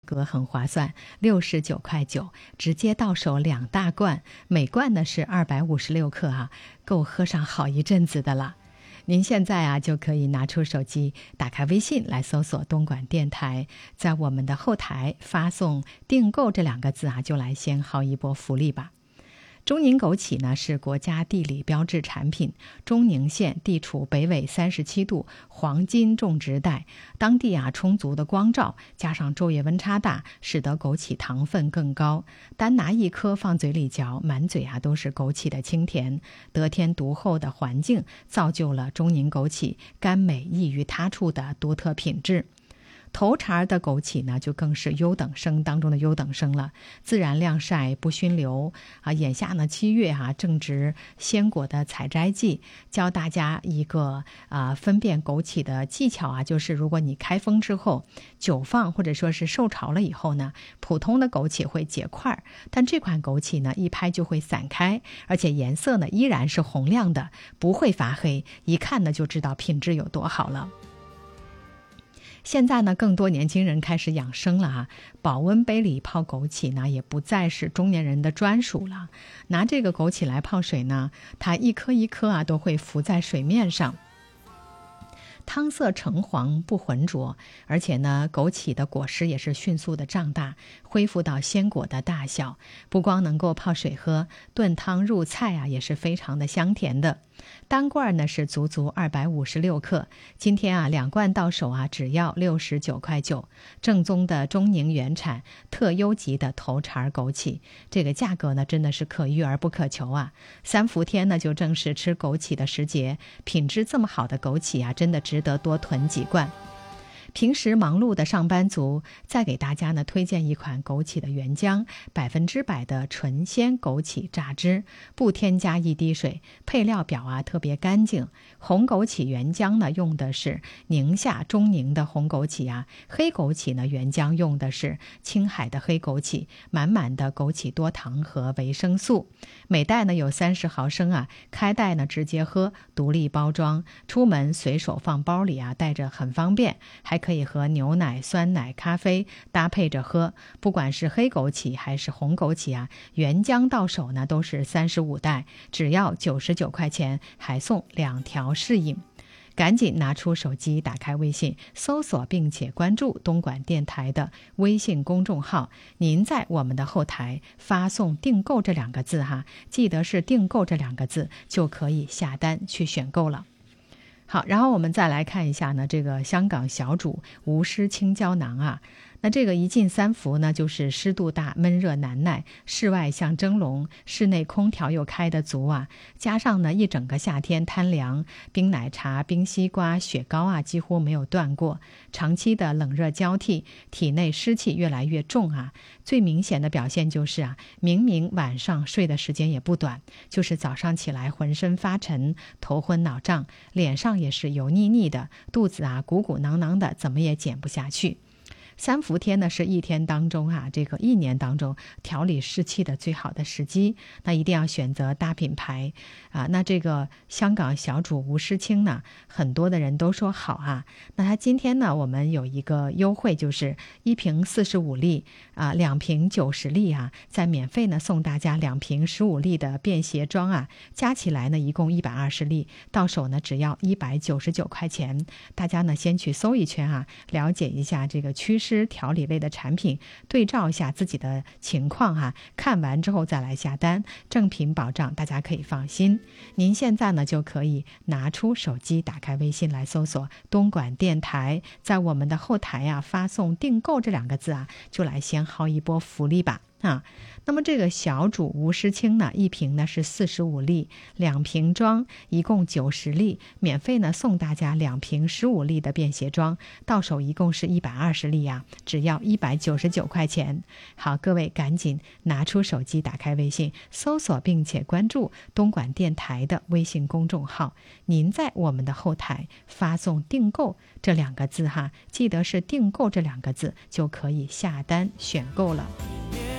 格很划算，69.9块，直接到手2大罐，每罐呢是256克啊，够喝上好一阵子的了。您现在啊就可以拿出手机，打开微信来搜索东莞电台，在我们的后台发送订购这2个字啊，就来先薅一波福利吧。中宁枸杞呢是国家地理标志产品，中宁县地处北纬37度黄金种植带，当地啊充足的光照加上昼夜温差大，使得枸杞糖分更高。单拿一颗放嘴里嚼，满嘴啊都是枸杞的清甜。得天独厚的环境造就了中宁枸杞甘美异于他处的独特品质。头茬的枸杞呢，就更是优等生当中的优等生了，自然晾晒不熏留啊。眼下呢7月正值鲜果的采摘季，教大家一个分辨枸杞的技巧啊，就是如果你开封之后久放或者说是受潮了以后呢，普通的枸杞会结块，但这款枸杞呢一拍就会散开，而且颜色呢依然是红亮的，不会发黑，一看呢就知道品质有多好了。现在呢，更多年轻人开始养生了啊，保温杯里泡枸杞呢，也不再是中年人的专属了。拿这个枸杞来泡水呢，它一颗一颗啊都会浮在水面上，汤色橙黄不浑浊，而且呢，枸杞的果实也是迅速的胀大，恢复到鲜果的大小。不光能够泡水喝，炖汤入菜啊，也是非常的香甜的。单罐呢是足足256克，今天啊2罐到手啊只要69.9块，正宗的中宁原产特优级的头茬枸杞，这个价格呢真的是可遇而不可求啊。3伏天呢就正是吃枸杞的时节，品质这么好的枸杞啊，真的值得多囤几罐。平时忙碌的上班族，再给大家呢推荐一款枸杞的原浆，100%的纯鲜枸杞榨汁，不添加一滴水，配料表啊特别干净。红枸杞原浆呢用的是宁夏中宁的红枸杞啊，黑枸杞呢原浆用的是青海的黑枸杞，满满的枸杞多糖和维生素。每袋呢有30毫升啊，开袋呢直接喝，独立包装，出门随手放包里啊，带着很方便，还可以和牛奶、酸奶、咖啡搭配着喝。不管是黑枸杞还是红枸杞啊，原浆到手呢都是35袋，只要99块钱，还送2条适饮。赶紧拿出手机，打开微信，搜索并且关注东莞电台的微信公众号。您在我们的后台发送订购这2个字哈，记得是订购这2个字，就可以下单去选购了。好，然后我们再来看一下呢，这个香港小煮无湿青胶囊啊，那这个一剂3服呢，就是湿度大、闷热难耐，室外像蒸笼，室内空调又开得足啊，加上呢一整个夏天贪凉，冰奶茶、冰西瓜、雪糕啊几乎没有断过，长期的冷热交替，体内湿气越来越重啊。最明显的表现就是啊，明明晚上睡的时间也不短，就是早上起来浑身发沉，头昏脑胀，脸上也是油腻腻的，肚子啊鼓鼓囊囊的，怎么也减不下去。3伏天呢是一天当中这个1年当中调理湿气的最好的时机，那一定要选择大品牌啊。那这个香港小煮无湿青呢，很多的人都说好啊。那它今天呢，我们有一个优惠，就是1瓶45粒啊，2瓶90粒啊，再免费呢送大家2瓶15粒的便携装啊，加起来呢一共120粒，到手呢只要199块钱。大家呢先去搜一圈啊，了解一下这个趋势。调理类的产品，对照一下自己的情况哈，看完之后再来下单，正品保障，大家可以放心。您现在呢就可以拿出手机，打开微信来搜索东莞电台，在我们的后台发送订购这2个字就来先薅一波福利吧。那么这个小煮无湿青呢，1瓶呢是45粒，2瓶装一共90粒，免费呢送大家2瓶15粒的便携装，到手一共是120粒啊，只要199块钱。好，各位赶紧拿出手机，打开微信，搜索并且关注东莞电台的微信公众号。您在我们的后台发送订购这2个字哈，记得是订购这2个字，就可以下单选购了。